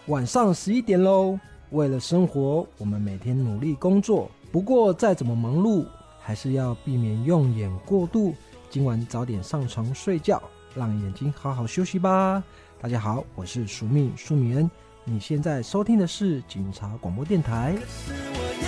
晚上11点咯。为了生活，我们每天努力工作，不过再怎么忙碌，还是要避免用眼过度。今晚早点上床睡觉，让眼睛好好休息吧。大家好，我是苏米恩，你现在收听的是警察广播电台。